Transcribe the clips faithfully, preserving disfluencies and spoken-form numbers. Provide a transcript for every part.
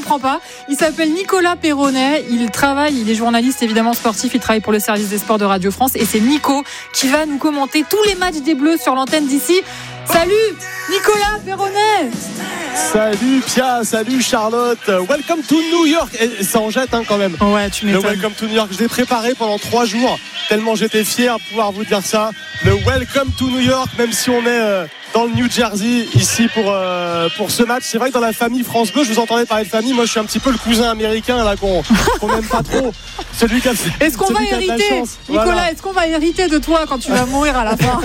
comprends pas. Il s'appelle Nicolas Perronnet. Il travaille, il est journaliste évidemment sportif. Il travaille pour le service des sports de Radio France. Et c'est Nico qui va nous commenter tous les matchs des Bleus sur l'antenne d'ici. Salut Nicolas Perronnet. Salut Pia, salut Charlotte. Welcome to New York. Et ça en jette hein, quand même. Ouais, tu m'étonnes. Le Welcome to New York, je l'ai préparé pendant trois jours. Tellement j'étais fier de pouvoir vous dire ça. Le Welcome to New York, même si on est euh, dans le New Jersey ici pour, euh, pour ce match. C'est vrai que dans la famille France Bleu, je vous entendais parler de famille. Moi, je suis un petit peu le cousin américain là qu'on qu'on n'aime pas trop. Celui qui a, est-ce qu'on va hériter, Nicolas, voilà. Est-ce qu'on va hériter de toi quand tu vas mourir à la fin?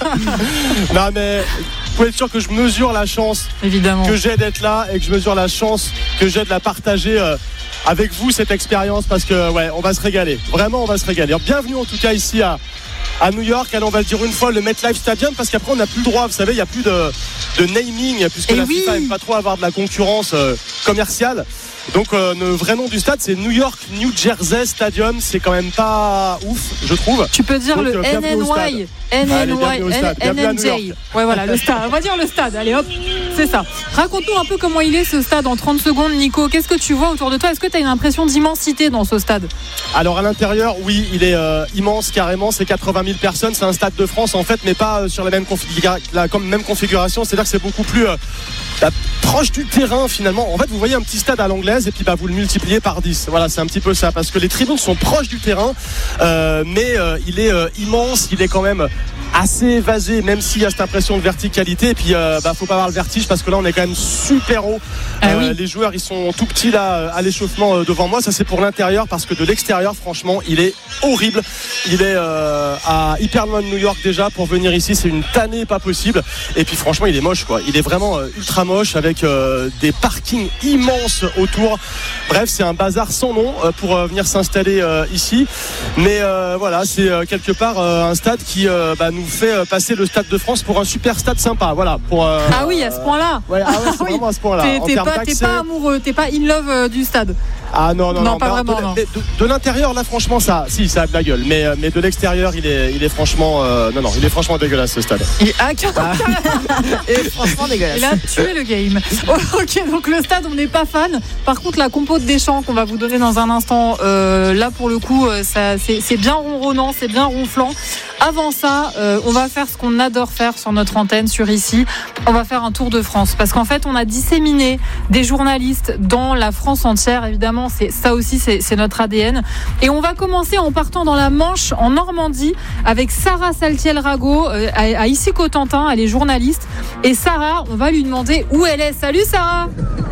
Non mais vous pouvez être sûr que je mesure la chance évidemment que j'ai d'être là et que je mesure la chance que j'ai de la partager euh, avec vous cette expérience parce que ouais on va se régaler, vraiment on va se régaler. Alors, bienvenue en tout cas ici à, à New York. Alors on va le dire une fois, le MetLife Stadium, parce qu'après on n'a plus le droit, vous savez il n'y a plus de, de naming puisque et la oui. FIFA n'aime pas trop avoir de la concurrence euh, commerciale. Donc euh, le vrai nom du stade c'est New York New Jersey Stadium. C'est quand même pas ouf je trouve. Tu peux dire donc, le N N Y N N Y N N J. Ouais voilà le stade. On va dire le stade. Allez hop, c'est ça. Raconte-nous un peu comment il est ce stade en trente secondes Nico. Qu'est-ce que tu vois autour de toi? Est-ce que tu as une impression d'immensité dans ce stade? Alors à l'intérieur oui il est euh, immense carrément. C'est quatre-vingt mille personnes. C'est un stade de France en fait mais pas euh, sur la même, configura- la même configuration. C'est-à-dire que c'est beaucoup plus euh, proche du terrain finalement. En fait vous voyez un petit stade à l'anglaise et puis bah, vous le multipliez par dix. Voilà c'est un petit peu ça parce que les tribunes sont proches du terrain euh, mais euh, il est euh, immense. Il est quand même assez évasé même s'il y a cette impression de verticalité et puis euh, bah, faut pas avoir le vertige parce que là on est quand même super haut. Ah euh, oui. Les joueurs ils sont tout petits là à l'échauffement euh, devant moi. Ça c'est pour l'intérieur parce que de l'extérieur franchement il est horrible. Il est euh, à hyper loin de New York déjà. Pour venir ici c'est une tannée pas possible et puis franchement il est moche quoi. Il est vraiment euh, ultra moche avec euh, des parkings immenses autour. Bref c'est un bazar sans nom euh, pour euh, venir s'installer euh, ici mais euh, voilà c'est euh, quelque part euh, un stade qui euh, bah, nous fait euh, passer le Stade de France pour un super stade sympa. Voilà pour euh, ah oui à ce point là ouais, ah ouais, c'est vraiment à ce point là t'es, t'es, pas, t'es pas amoureux, t'es pas in love euh, du stade? Ah non non non, non pas vraiment de, non. De, de, de l'intérieur là franchement ça si ça a de la gueule mais mais de l'extérieur il est il est franchement euh, non non il est franchement dégueulasse ce stade. Il est ah, et franchement dégueulasse. Il a tué le game. Oh, ok donc le stade on n'est pas fan. Par contre la compo de Deschamps qu'on va vous donner dans un instant euh, là pour le coup ça c'est, c'est bien ronronnant, c'est bien ronflant. Avant ça euh, on va faire ce qu'on adore faire sur notre antenne sur ici. On va faire un tour de France parce qu'en fait on a disséminé des journalistes dans la France entière évidemment. C'est, ça aussi c'est, c'est notre A D N et on va commencer en partant dans la Manche en Normandie avec Sarah Saltiel-Rago euh, à, à Issy-Cotentin. Elle est journaliste et Sarah on va lui demander où elle est. Salut Sarah.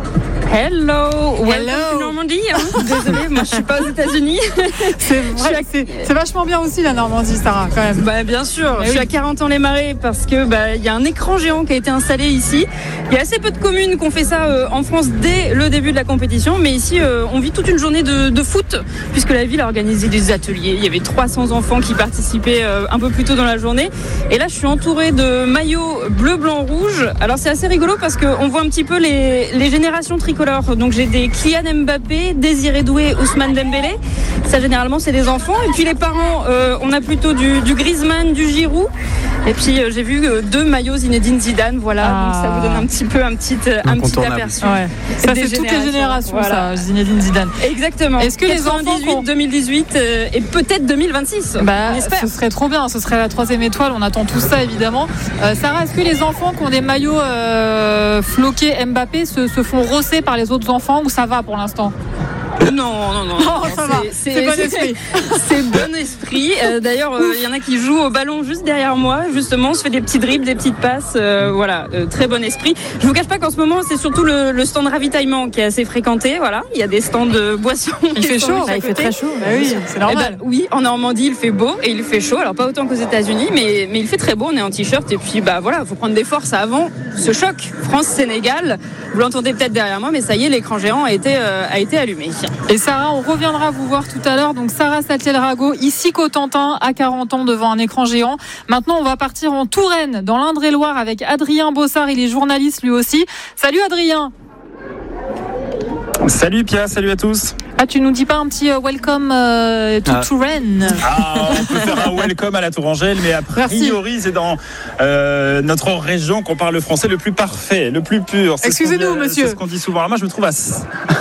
Hello, Hello. Welcome Normandie. Hein. Désolée, moi je suis pas aux États-Unis. C'est vrai, c'est, c'est vachement bien aussi la Normandie, Sarah, quand même. Bah bien sûr. Mais je oui. suis à Carentan-les-Marais parce que bah il y a un écran géant qui a été installé ici. Il y a assez peu de communes qui ont fait ça euh, en France dès le début de la compétition, mais ici euh, on vit toute une journée de, de foot puisque la ville a organisé des ateliers. Il y avait trois cents enfants qui participaient euh, un peu plus tôt dans la journée. Et là je suis entourée de maillots bleu, blanc, rouge. Alors c'est assez rigolo parce que on voit un petit peu les, les générations tricolores. Donc j'ai des Kylian Mbappé, Désiré Doué, Ousmane Dembélé. Ça généralement c'est des enfants. Et puis les parents, euh, on a plutôt du, du Griezmann, du Giroud. Et puis euh, j'ai vu euh, deux maillots Zinedine Zidane. Voilà, ah. Donc ça vous donne un petit peu un petit, un petit aperçu. Ouais. Ça c'est toutes les générations, voilà. Ça, Zinedine Zidane. Exactement. Est-ce que les enfants qu'on... deux mille dix-huit euh, et peut-être deux mille vingt-six bah, ce serait trop bien. Ce serait la troisième étoile. On attend tout ça évidemment. Euh, Sarah, est-ce que les enfants qui ont des maillots euh, floqués Mbappé se, se font rosser par les autres enfants ou ça va pour l'instant? Non, non, non. Non, ça va. C'est, c'est bon esprit. C'est bon esprit. Euh, d'ailleurs, il euh, y en a qui jouent au ballon juste derrière moi. Justement, on se fait des petits dribbles, des petites passes. Euh, voilà, euh, très bon esprit. Je vous cache pas qu'en ce moment, c'est surtout le, le stand ravitaillement qui est assez fréquenté. Voilà, il y a des stands de boissons. Il fait chaud. Bah, il fait très chaud. Bah oui, c'est normal. Eh ben, oui, en Normandie, il fait beau et il fait chaud. Alors pas autant qu'aux États-Unis, mais mais il fait très beau. On est en t-shirt et puis bah voilà, faut prendre des forces avant ce choc. France-Sénégal. Vous l'entendez peut-être derrière moi, mais ça y est, l'écran géant a été euh, a été allumé. Et Sarah, on reviendra vous voir tout à l'heure. Donc Sarah Saltiel-Rago, ici Cotentin, à quarante ans devant un écran géant. Maintenant, on va partir en Touraine, dans l'Indre-et-Loire, avec Adrien Bossard. Il est journaliste lui aussi. Salut Adrien. Salut Pia, salut à tous. Ah, tu nous dis pas un petit uh, welcome uh, to ah. Touraine? Ah, on peut faire un welcome à la Tourangelle, mais a priori c'est dans euh, notre région qu'on parle le français le plus parfait, le plus pur. C'est Excusez-nous, dit, monsieur. C'est ce qu'on dit souvent. Alors moi, je me trouve à